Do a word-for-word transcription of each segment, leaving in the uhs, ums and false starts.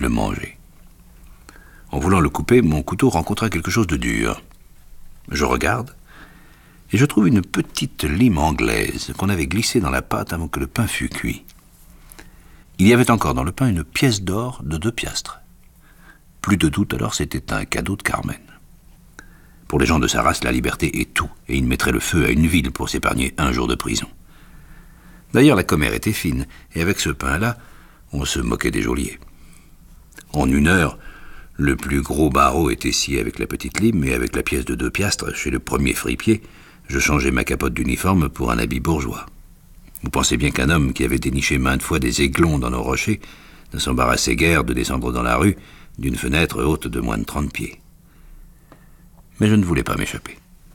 manger. En voulant le couper, mon couteau rencontra quelque chose de dur. Je regarde, et je trouve une petite lime anglaise qu'on avait glissée dans la pâte avant que le pain fût cuit. Il y avait encore dans le pain une pièce d'or de deux piastres. Plus de doute alors, c'était un cadeau de Carmen. Pour les gens de sa race, la liberté est tout, et ils mettraient le feu à une ville pour s'épargner un jour de prison. D'ailleurs, la commère était fine, et avec ce pain-là, on se moquait des geôliers. En une heure, le plus gros barreau était scié avec la petite lime, et avec la pièce de deux piastres, chez le premier fripier, je changeai ma capote d'uniforme pour un habit bourgeois. Vous pensez bien qu'un homme qui avait déniché maintes fois des aiglons dans nos rochers ne s'embarrassait guère de descendre dans la rue d'une fenêtre haute de moins de trente pieds. Mais je ne voulais pas m'échapper.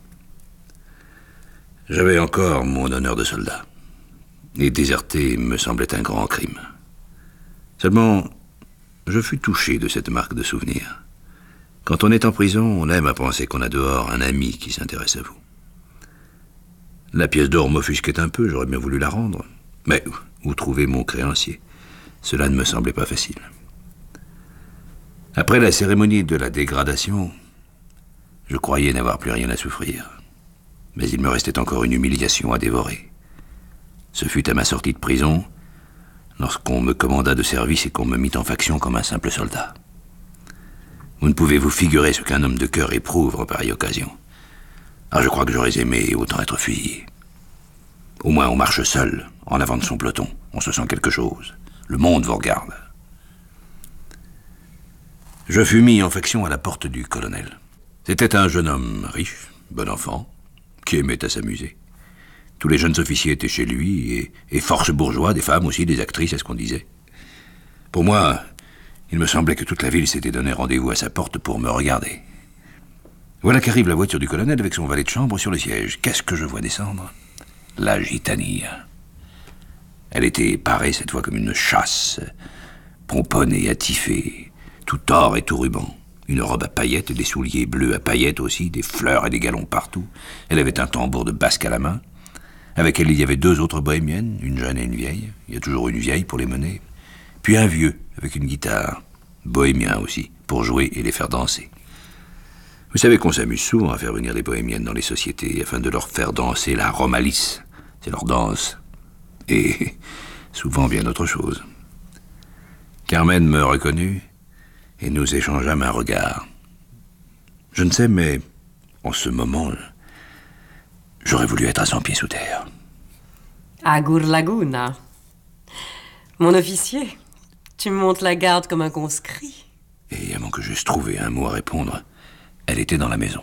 J'avais encore mon honneur de soldat. Et déserter me semblait un grand crime. Seulement, je fus touché de cette marque de souvenir. Quand on est en prison, on aime à penser qu'on a dehors un ami qui s'intéresse à vous. La pièce d'or m'offusquait un peu, j'aurais bien voulu la rendre. Mais où trouver mon créancier? Cela ne me semblait pas facile. Après la cérémonie de la dégradation, je croyais n'avoir plus rien à souffrir. Mais il me restait encore une humiliation à dévorer. Ce fut à ma sortie de prison, lorsqu'on me commanda de service et qu'on me mit en faction comme un simple soldat. Vous ne pouvez vous figurer ce qu'un homme de cœur éprouve en pareille occasion. Ah, je crois que j'aurais aimé autant être fusillé. Au moins, on marche seul, en avant de son peloton. On se sent quelque chose. Le monde vous regarde. Je fus mis en faction à la porte du colonel. C'était un jeune homme riche, bon enfant, qui aimait à s'amuser. Tous les jeunes officiers étaient chez lui, et, et force bourgeois, des femmes aussi, des actrices, c'est ce qu'on disait. Pour moi, il me semblait que toute la ville s'était donné rendez-vous à sa porte pour me regarder. Voilà qu'arrive la voiture du colonel avec son valet de chambre sur le siège. Qu'est-ce que je vois descendre? La gitanilla. Elle était parée cette fois comme une chasse, pomponnée, attifée, tout or et tout ruban. Une robe à paillettes, des souliers bleus à paillettes aussi, des fleurs et des galons partout. Elle avait un tambour de basque à la main. Avec elle, il y avait deux autres bohémiennes, une jeune et une vieille. Il y a toujours une vieille pour les mener. Puis un vieux, avec une guitare, bohémien aussi, pour jouer et les faire danser. Vous savez qu'on s'amuse souvent à faire venir des bohémiennes dans les sociétés afin de leur faire danser la romalis. C'est leur danse. Et souvent bien autre chose. Carmen me reconnut et nous échangeâmes un regard. Je ne sais, mais en ce moment, j'aurais voulu être à cent pieds sous terre. Agur Laguna. Mon officier, tu me montes la garde comme un conscrit. Et avant que j'eusse trouvé un mot à répondre, elle était dans la maison.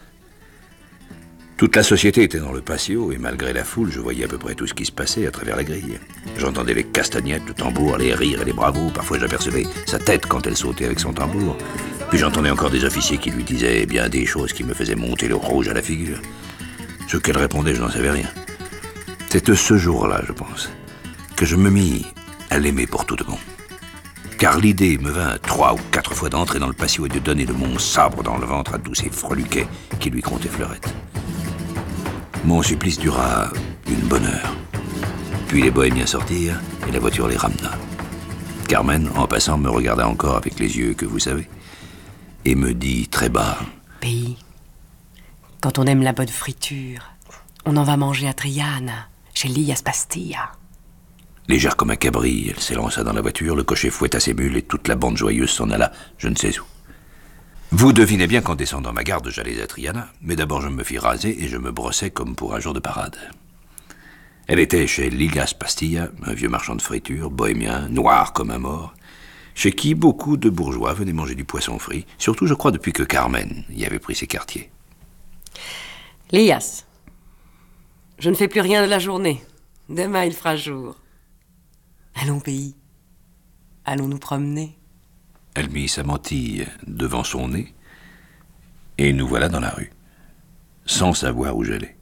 Toute la société était dans le patio, et malgré la foule, je voyais à peu près tout ce qui se passait à travers la grille. J'entendais les castagnettes, le tambour, les rires et les bravos. Parfois j'apercevais sa tête quand elle sautait avec son tambour. Puis j'entendais encore des officiers qui lui disaient bien des choses qui me faisaient monter le rouge à la figure. Ce qu'elle répondait, je n'en savais rien. C'est ce jour-là, je pense, que je me mis à l'aimer pour tout de bon. Car l'idée me vint trois ou quatre fois d'entrer dans le patio et de donner de mon sabre dans le ventre à tous ces freluquets qui lui comptaient fleurettes. Mon supplice dura une bonne heure. Puis les bohémiens sortirent et la voiture les ramena. Carmen, en passant, me regarda encore avec les yeux que vous savez et me dit très bas: Pays, quand on aime la bonne friture, on en va manger à Triana, chez Lias Pastilla. Légère comme un cabri, elle s'élança dans la voiture, le cocher fouetta ses mules et toute la bande joyeuse s'en alla, je ne sais où. Vous devinez bien qu'en descendant ma garde, j'allais à Triana, mais d'abord je me fis raser et je me brossais comme pour un jour de parade. Elle était chez Ligas Pastilla, un vieux marchand de friture, bohémien, noir comme un mort, chez qui beaucoup de bourgeois venaient manger du poisson frit, surtout je crois depuis que Carmen y avait pris ses quartiers. Lias, je ne fais plus rien de la journée. Demain il fera jour. Allons, pays. Allons nous promener. Elle mit sa mantille devant son nez, et nous voilà dans la rue, sans savoir où j'allais.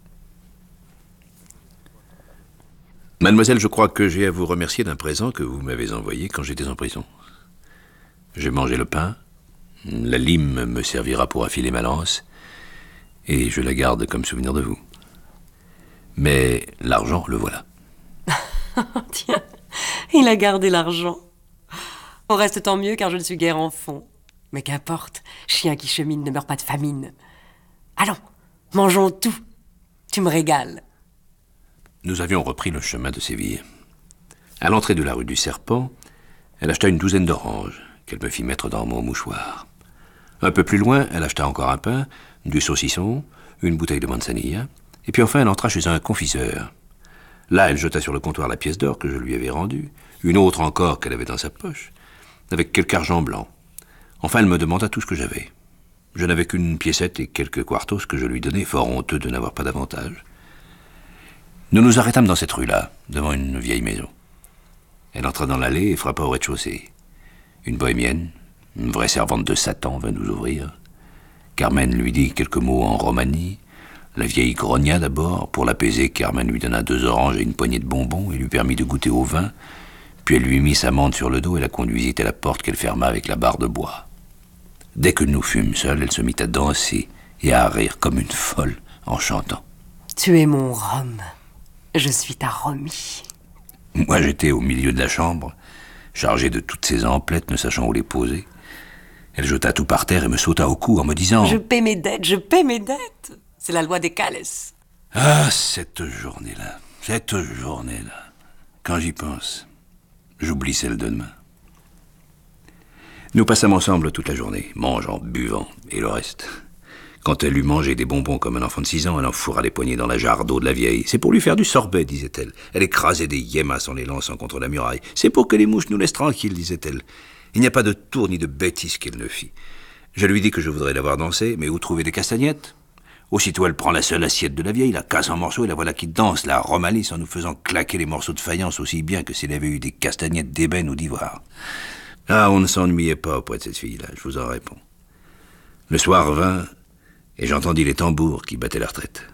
Mademoiselle, je crois que j'ai à vous remercier d'un présent que vous m'avez envoyé quand j'étais en prison. J'ai mangé le pain, la lime me servira pour affiler ma lance, et je la garde comme souvenir de vous. Mais l'argent, le voilà. Tiens, il a gardé l'argent. Au reste, tant mieux, car je ne suis guère enfant. Mais qu'importe, chien qui chemine ne meurt pas de famine. Allons, mangeons tout. Tu me régales. Nous avions repris le chemin de Séville. À l'entrée de la rue du Serpent, elle acheta une douzaine d'oranges qu'elle me fit mettre dans mon mouchoir. Un peu plus loin, elle acheta encore un pain, du saucisson, une bouteille de manzanilla, et puis enfin elle entra chez un confiseur. Là, elle jeta sur le comptoir la pièce d'or que je lui avais rendue, une autre encore qu'elle avait dans sa poche, avec quelque argent blanc. Enfin, elle me demanda tout ce que j'avais. Je n'avais qu'une piécette et quelques quartos que je lui donnai, fort honteux de n'avoir pas davantage. Nous nous arrêtâmes dans cette rue-là, devant une vieille maison. Elle entra dans l'allée et frappa au rez-de-chaussée. Une bohémienne, une vraie servante de Satan, vint nous ouvrir. Carmen lui dit quelques mots en romani. La vieille grogna d'abord. Pour l'apaiser, Carmen lui donna deux oranges et une poignée de bonbons et lui permit de goûter au vin. Puis elle lui mit sa mante sur le dos et la conduisit à la porte qu'elle ferma avec la barre de bois. Dès que nous fûmes seuls, elle se mit à danser et à rire comme une folle en chantant. Tu es mon rhum. Je suis ta Romy. Moi, j'étais au milieu de la chambre, chargé de toutes ces emplettes, ne sachant où les poser. Elle jeta tout par terre et me sauta au cou en me disant... Je paie mes dettes, je paie mes dettes. C'est la loi des Cales. Ah, cette journée-là, cette journée-là. Quand j'y pense, j'oublie celle de demain. Nous passâmes ensemble toute la journée, mangeant, buvant et le reste. Quand elle eut mangé des bonbons comme un enfant de six ans, elle enfourra les poignets dans la jarre d'eau de la vieille. C'est pour lui faire du sorbet, disait-elle. Elle écrasait des yémas en les lançant contre la muraille. C'est pour que les mouches nous laissent tranquilles, disait-elle. Il n'y a pas de tour ni de bêtises qu'elle ne fit. Je lui dis que je voudrais la voir danser, mais où trouver des castagnettes? Aussitôt, elle prend la seule assiette de la vieille, la casse en morceaux, et la voilà qui danse, la romalisse, en nous faisant claquer les morceaux de faïence aussi bien que s'il avait eu des castagnettes d'ébène ou d'ivoire. Ah, on ne s'ennuyait pas auprès de cette fille-là, je vous en réponds. Le soir vint, et j'entendis les tambours qui battaient la retraite.